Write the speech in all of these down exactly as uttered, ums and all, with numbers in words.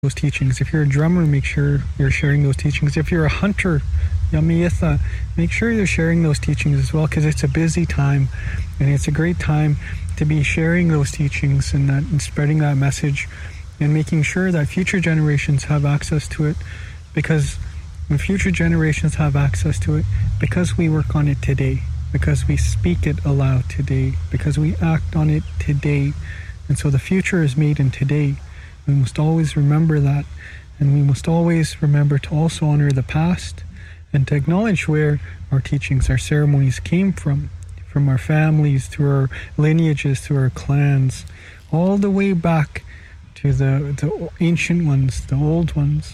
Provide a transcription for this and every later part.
those teachings. If you're a drummer, make sure you're sharing those teachings. If you're a hunter, Yamiyatha, make sure you're sharing those teachings as well, because it's a busy time and it's a great time to be sharing those teachings and that and spreading that message and making sure that future generations have access to it, because when future generations have access to it, because we work on it today, because we speak it aloud today, because we act on it today, and so the future is made in today. We must always remember that, and we must always remember to also honor the past and to acknowledge where our teachings, our ceremonies came from, from our families, through our lineages, through our clans, all the way back to the, the ancient ones, the old ones.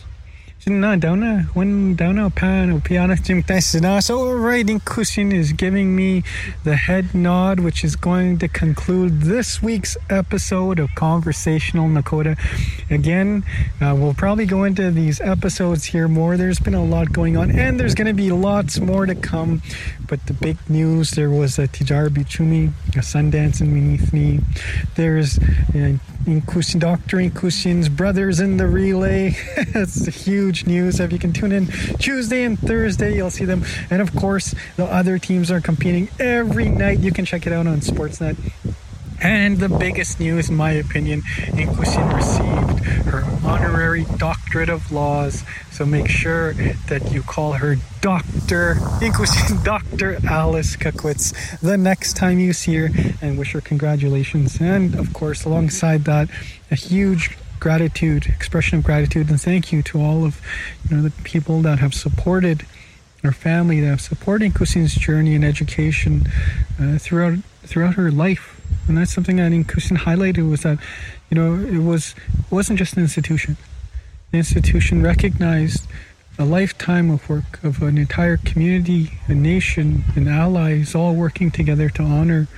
Na dauna when dauna pan piano timtasina. So writing Kushin is giving me the head nod, which is going to conclude this week's episode of Conversational Nakota. Again, uh, we'll probably go into these episodes here more. There's been a lot going on, and there's going to be lots more to come. But the big news, there was a Tijar Bichumi, a Sundance in Minithni. There's uh, Inkushin, Doctor Inkushin's brothers in the relay. It's huge news. If you can tune in Tuesday and Thursday, you'll see them. And of course, the other teams are competing every night. You can check it out on Sportsnet. And the biggest news, in my opinion, Inkushin received her honorary doctorate of laws. So make sure that you call her Doctor Inkushin, Doctor Alice Kakwitz, the next time you see her, and wish her congratulations. And of course, alongside that, a huge gratitude, expression of gratitude and thank you to all of you know the people that have supported our family, that have supported Inkushin's journey and education uh, throughout throughout her life. And that's something that Inkushin highlighted, was that, you know, it was it wasn't just an institution. The institution recognized a lifetime of work of an entire community, a nation, and allies all working together to honor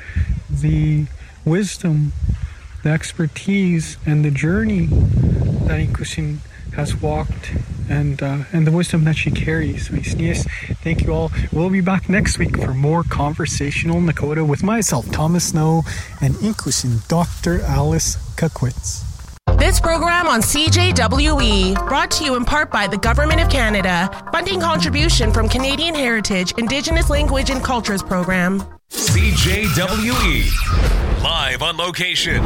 the wisdom, the expertise, and the journey that Inkushin has walked, and uh, and the wisdom that she carries. So, yes, thank you all. We'll be back next week for more Conversational Nakota with myself, Thomas Snow, and Inkushin, Doctor Alice Kakwitz. This program on C J W E, brought to you in part by the Government of Canada, funding contribution from Canadian Heritage, Indigenous Language and Cultures Program. C J W E, live on location.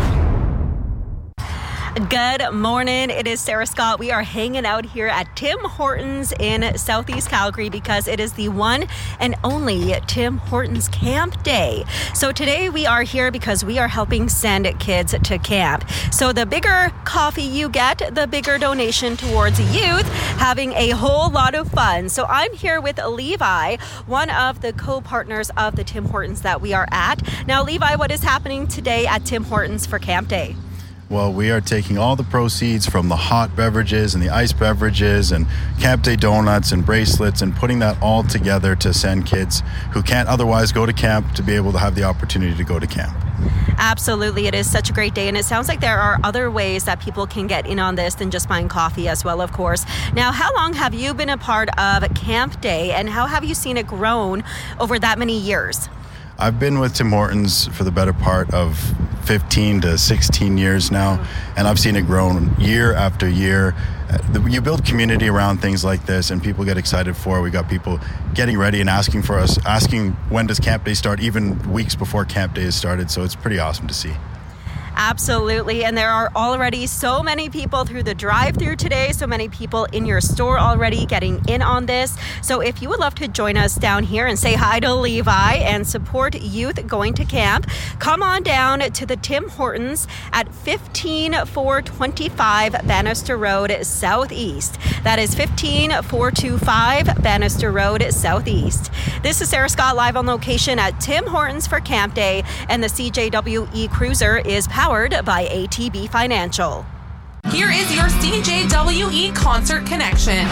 Good morning. It is Sarah Scott. We are hanging out here at Tim Hortons in Southeast Calgary because it is the one and only Tim Hortons Camp Day. So today we are here because we are helping send kids to camp. So the bigger coffee you get, the bigger donation towards youth having a whole lot of fun. So I'm here with Levi, one of the co-partners of the Tim Hortons that we are at. Now, Levi, what is happening today at Tim Hortons for Camp Day? Well, we are taking all the proceeds from the hot beverages and the iced beverages and Camp Day donuts and bracelets and putting that all together to send kids who can't otherwise go to camp to be able to have the opportunity to go to camp. Absolutely. It is such a great day, and it sounds like there are other ways that people can get in on this than just buying coffee as well, of course. Now, how long have you been a part of Camp Day, and how have you seen it grown over that many years? I've been with Tim Hortons for the better part of fifteen to sixteen years now, and I've seen it grow year after year. You build community around things like this, and people get excited for it. We got people getting ready and asking for us, asking when does Camp Day start, even weeks before Camp Day has started, so it's pretty awesome to see. Absolutely, and there are already so many people through the drive-thru today, so many people in your store already getting in on this. So if you would love to join us down here and say hi to Levi and support youth going to camp, come on down to the Tim Hortons at fifteen four twenty-five Bannister Road Southeast. That is fifteen four twenty-five Bannister Road Southeast. This is Sarah Scott live on location at Tim Hortons for Camp Day, and the C J W E Cruiser is powered by A T B Financial. Here is your C J W E Concert Connection.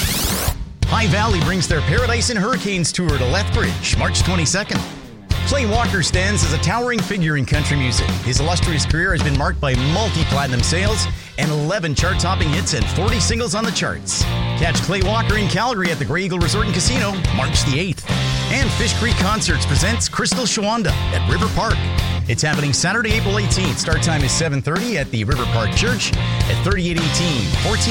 High Valley brings their Paradise and Hurricanes tour to Lethbridge, March twenty-second. Clay Walker stands as a towering figure in country music. His illustrious career has been marked by multi-platinum sales and eleven chart-topping hits and forty singles on the charts. Catch Clay Walker in Calgary at the Grey Eagle Resort and Casino, March the eighth. And Fish Creek Concerts presents Crystal Shawanda at River Park. It's happening Saturday, April eighteenth. Start time is seven thirty at the River Park Church at thirty-eight eighteen fourteenth